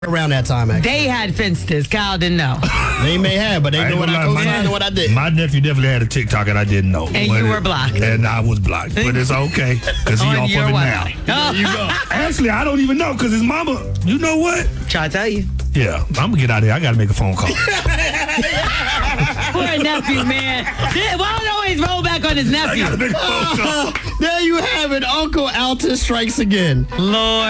around that time, actually. They had Finsters. Kyle didn't know. They may have, but they know what I co-signed and what I did. My nephew definitely had a TikTok and I didn't know. And you were blocked. And I was blocked. But it's okay, because he off of it now. There you go. Actually, I don't even know, because his mama, you know what? Try to tell you. Yeah, I'm going to get out of here. I got to make a phone call. Poor nephew, man. Why don't always roll back on his nephew? I got to make a phone call. There you have it. Uncle Alton strikes again. Lord.